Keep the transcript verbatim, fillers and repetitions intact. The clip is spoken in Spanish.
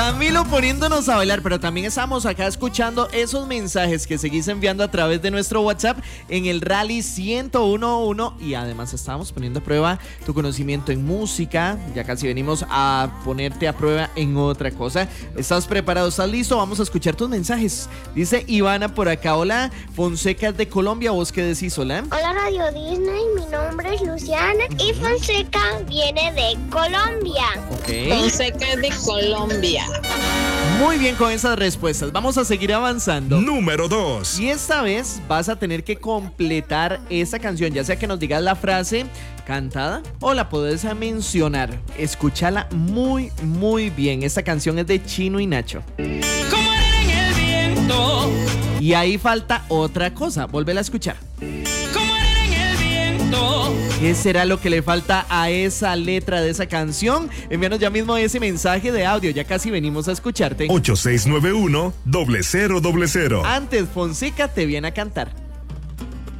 Camilo poniéndonos a bailar, pero también estamos acá escuchando esos mensajes que seguís enviando a través de nuestro WhatsApp en el Rally ciento uno punto uno y además estamos poniendo a prueba tu conocimiento en música. Ya casi venimos a ponerte a prueba en otra cosa. ¿Estás preparado? ¿Estás listo? Vamos a escuchar tus mensajes. Dice Ivana por acá, hola, Fonseca es de Colombia, ¿vos qué decís? Hola. Hola Radio Disney, mi nombre es Luciana uh-huh. y Fonseca viene de Colombia. Okay. Fonseca es de Colombia. Muy bien con esas respuestas. Vamos a seguir avanzando. Número dos. Y esta vez vas a tener que completar esta canción, ya sea que nos digas la frase cantada o la podés mencionar. Escúchala muy, muy bien. Esta canción es de Chino y Nacho. Como arena en el viento. Y ahí falta otra cosa. Vuélvela a escuchar. Como arena en el viento. ¿Qué será lo que le falta a esa letra de esa canción? Envíanos ya mismo ese mensaje de audio. Ya casi venimos a escucharte. ocho seis nueve uno, cero cero cero cero. Antes, Fonseca te viene a cantar.